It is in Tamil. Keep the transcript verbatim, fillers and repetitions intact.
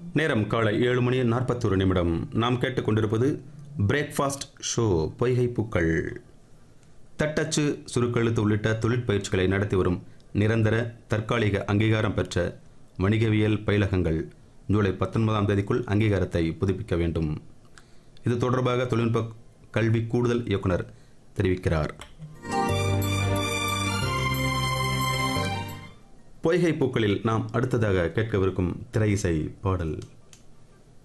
நேரம் காலை ஏழு மணி நாற்பத்தொரு நிமிடம். நாம் கேட்டுக்கொண்டிருப்பது பிரேக்ஃபாஸ்ட் ஷோ பொய்கை பூக்கள். தட்டச்சு, சுருக்கெழுத்து உள்ளிட்ட தொழிற்பயிற்சிகளை நடத்தி வரும் நிரந்தர தற்காலிக அங்கீகாரம் பெற்ற வணிகவியல் பயிலகங்கள் ஜூலை பத்தொன்பதாம் தேதிக்குள் அங்கீகாரத்தை புதுப்பிக்க வேண்டும். இது தொடர்பாக தொழில்நுட்ப கல்வி கூடுதல் இயக்குனர் தெரிவிக்கிறார். பொய்கை பூக்களில் நாம் அடுத்ததாக கேட்கவிருக்கும் திரை இசை பாடல்